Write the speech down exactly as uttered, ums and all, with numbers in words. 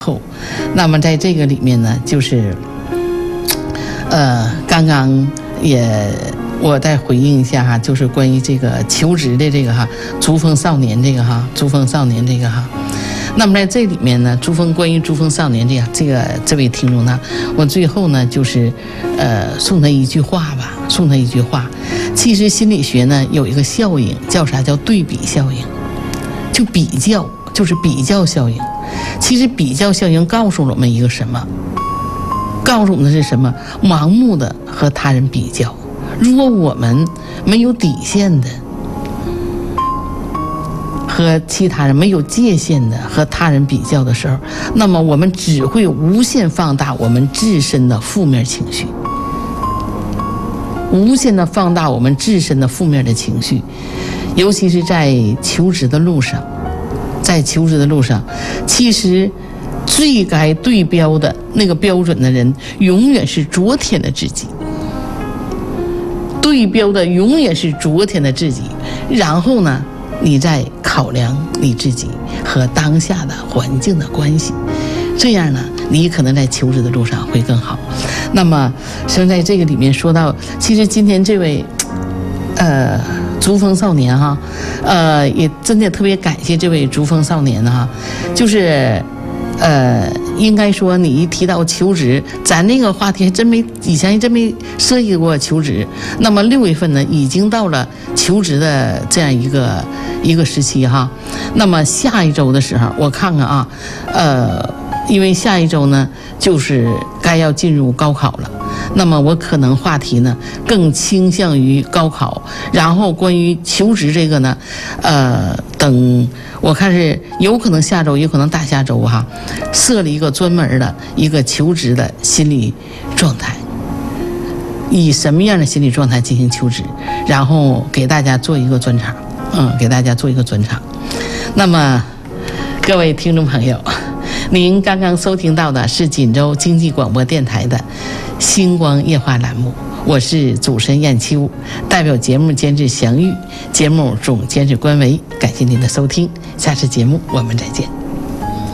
后，那么在这个里面呢，就是呃，刚刚也我再回应一下哈，就是关于这个求职的这个哈，珠峰少年这个哈，珠峰少年这个哈。那么在这里面呢，珠峰关于珠峰少年这个这个这位听众呢，我最后呢就是呃送他一句话吧，送他一句话。其实心理学呢有一个效应叫啥？叫对比效应，就比较，就是比较效应。其实比较效应告诉我们一个什么？告诉我们的是什么？盲目的和他人比较。如果我们没有底线的和其他人没有界限的和他人比较的时候，那么我们只会无限放大我们自身的负面情绪，无限的放大我们自身的负面的情绪，尤其是在求职的路上。在求职的路上，其实最该对标的那个标准的人，永远是昨天的自己。对标的永远是昨天的自己，然后呢，你再考量你自己和当下的环境的关系，这样呢，你可能在求职的路上会更好。那么，生在这个里面说到，其实今天这位，呃。珠峰少年哈，呃，也真的特别感谢这位珠峰少年哈，就是，呃，应该说你一提到求职，咱那个话题还真没以前还真没涉及过求职。那么六月份呢，已经到了求职的这样一个一个时期哈。那么下一周的时候，我看看啊，呃，因为下一周呢就是该要进入高考了。那么我可能话题呢更倾向于高考，然后关于求职这个呢，呃，等我看是有可能下周，有可能大下周哈，设了一个专门的一个求职的心理状态，以什么样的心理状态进行求职，然后给大家做一个专场，嗯，给大家做一个专场。那么各位听众朋友，您刚刚收听到的是锦州经济广播电台的星光夜话栏目，我是主持人燕秋，代表节目监制祥玉，节目总监制关维，感谢您的收听，下次节目我们再见。